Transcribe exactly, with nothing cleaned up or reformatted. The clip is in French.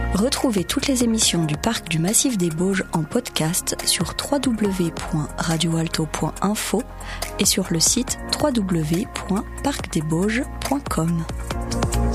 Retrouvez toutes les émissions du Parc du Massif des Bauges en podcast sur w w w point radio alto point info et sur le site w w w point parc des bauges point com.